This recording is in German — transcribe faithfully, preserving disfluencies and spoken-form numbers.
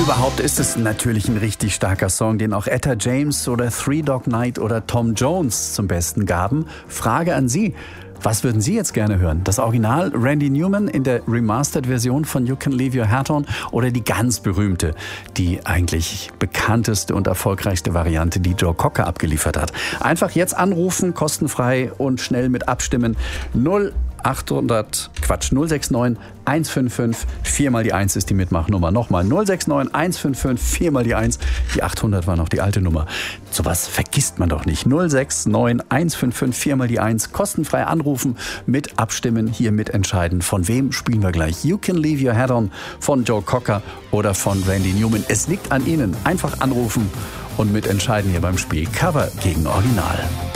Überhaupt ist es natürlich ein richtig starker Song, den auch Etta James oder Three Dog Night oder Tom Jones zum Besten gaben. Frage an Sie. Was würden Sie jetzt gerne hören? Das Original Randy Newman in der Remastered-Version von You Can Leave Your Hat On oder die ganz berühmte, die eigentlich bekannteste und erfolgreichste Variante, die Joe Cocker abgeliefert hat? Einfach jetzt anrufen, kostenfrei und schnell mit abstimmen. null achthundert, Quatsch, null sechs neun eins fünf fünf, vier mal die eins ist die Mitmachnummer. Nochmal null sechs neun eins fünf fünf, vier mal die eins. Die achthundert war noch die alte Nummer. Sowas vergisst man doch nicht. null sechs neun eins fünf fünf, vier mal die eins. Kostenfrei anrufen, mit abstimmen, hier mitentscheiden. Von wem spielen wir gleich? You Can Leave Your Hat On von Joe Cocker oder von Randy Newman. Es liegt an Ihnen. Einfach anrufen und mitentscheiden hier beim Spiel Cover gegen Original.